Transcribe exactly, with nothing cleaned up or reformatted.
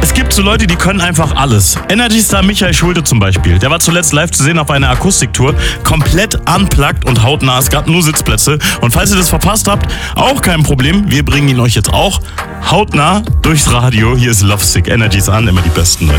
Es gibt so Leute, die können einfach alles. Energy Star Michael Schulte zum Beispiel. Der war zuletzt live zu sehen auf einer Akustiktour. Komplett unplugged und hautnah. Es gab nur Sitzplätze. Und falls ihr das verpasst habt, auch kein Problem. Wir bringen ihn euch jetzt auch hautnah durchs Radio. Hier ist Lovesick. Energy ist an, immer die besten neuen